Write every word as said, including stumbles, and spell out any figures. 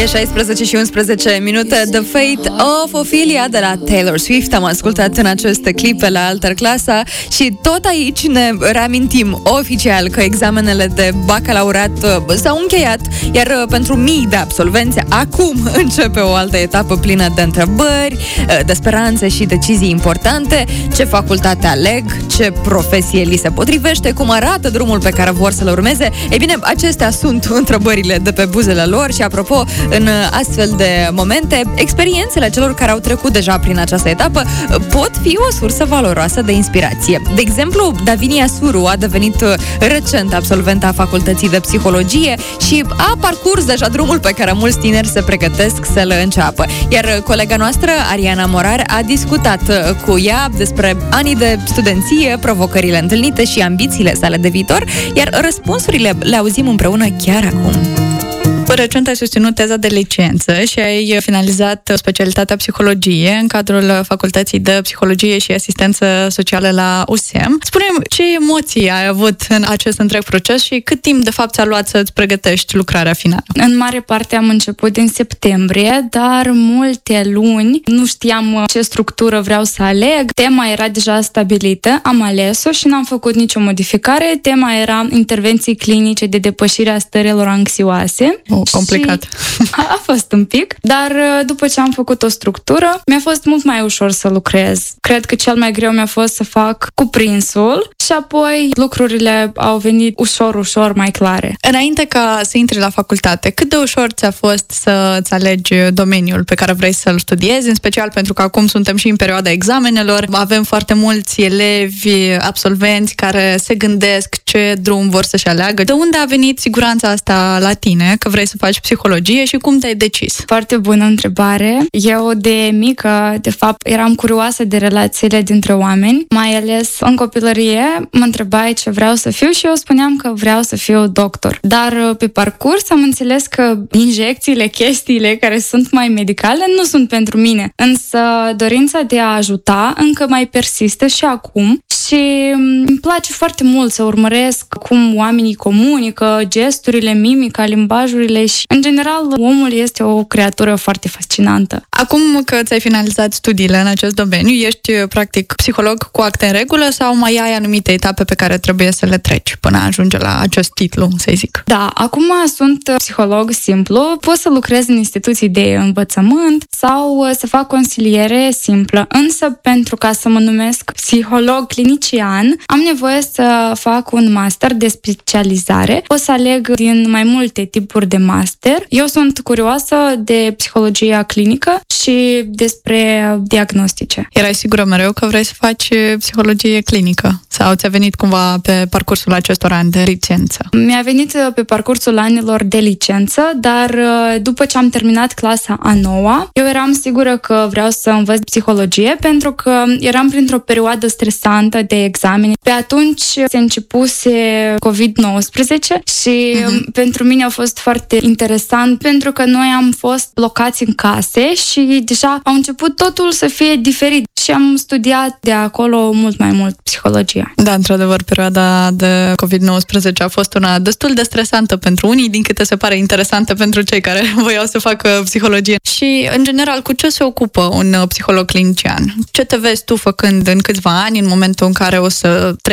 E șaisprezece și unsprezece minute. The Fate of Ophelia de la Taylor Swift. Am ascultat în aceste clipe la Alterclasa și tot aici ne reamintim oficial că examenele de bacalaureat s-au încheiat, iar pentru mii de absolvenți acum începe o altă etapă plină de întrebări, de speranțe și decizii importante. Ce facultate aleg? Ce profesie li se potrivește? Cum arată drumul pe care vor să-l urmeze? Ei bine, acestea sunt întrebările de pe buzele lor și, apropo, în astfel de momente, experiențele celor care au trecut deja prin această etapă pot fi o sursă valoroasă de inspirație. De exemplu, Davinia Suru a devenit recent absolventa Facultății de Psihologie și a parcurs deja drumul pe care mulți tineri se pregătesc să-l înceapă. Iar colega noastră, Ariana Morar, a discutat cu ea despre anii de studenție, provocările întâlnite și ambițiile sale de viitor, iar răspunsurile le auzim împreună chiar acum. Recent ai susținut teza de licență și ai finalizat specialitatea psihologie în cadrul Facultății de Psihologie și Asistență Socială la U S E M. Spune-mi, ce emoții ai avut în acest întreg proces și cât timp, de fapt, ți-a luat să-ți pregătești lucrarea finală? În mare parte am început din septembrie, dar multe luni nu știam ce structură vreau să aleg. Tema era deja stabilită, am ales-o și n-am făcut nicio modificare. Tema era intervenții clinice de depășire a stărilor anxioase. Oh, complicat. A fost un pic, dar după ce am făcut o structură, mi-a fost mult mai ușor să lucrez. Cred că cel mai greu mi-a fost să fac cuprinsul și apoi lucrurile au venit ușor, ușor mai clare. Înainte ca să intri la facultate, cât de ușor ți-a fost să-ți alegi domeniul pe care vrei să-l studiezi, în special pentru că acum suntem și în perioada examenelor, avem foarte mulți elevi, absolvenți care se gândesc ce drum vor să-și aleagă. De unde a venit siguranța asta la tine, că vrei să faci psihologie și cum te-ai decis? Foarte bună întrebare. Eu de mică, de fapt, eram curioasă de relațiile dintre oameni, mai ales în copilărie mă întrebai ce vreau să fiu și eu spuneam că vreau să fiu doctor. Dar pe parcurs am înțeles că injecțiile, chestiile care sunt mai medicale nu sunt pentru mine. Însă dorința de a ajuta încă mai persistă și acum și îmi place foarte mult să urmăresc cum oamenii comunică, gesturile, mimica, limbajurile și, în general, omul este o creatură foarte fascinantă. Acum că ți-ai finalizat studiile în acest domeniu, ești practic psiholog cu acte în regulă sau mai ai anumite etape pe care trebuie să le treci până ajunge la acest titlu, să-i zic? Da, acum sunt psiholog simplu, pot să lucrez în instituții de învățământ sau să fac consiliere simplă, însă pentru ca să mă numesc psiholog clinician, am nevoie să fac un master de specializare. O să aleg din mai multe tipuri de master. Eu sunt curioasă de psihologia clinică și despre diagnostice. Erai sigură mereu că vrei să faci psihologie clinică? Sau ți-a venit cumva pe parcursul acestor ani de licență? Mi-a venit pe parcursul anilor de licență, dar după ce am terminat clasa a noua, eu eram sigură că vreau să învăț psihologie pentru că eram printr-o perioadă stresantă de examene. Pe atunci se începuse covid nouăsprezece și uh-huh. pentru mine a fost foarte interesant pentru că noi am fost blocați în case și deja au început totul să fie diferit și am studiat de acolo mult mai mult psihologia. Da, într-adevăr, perioada de covid nouăsprezece a fost una destul de stresantă pentru unii, din câte se pare interesantă pentru cei care voiau să facă psihologie. Și, în general, cu ce se ocupă un psiholog clinician? Ce te vezi tu făcând în câțiva ani, în momentul în care o să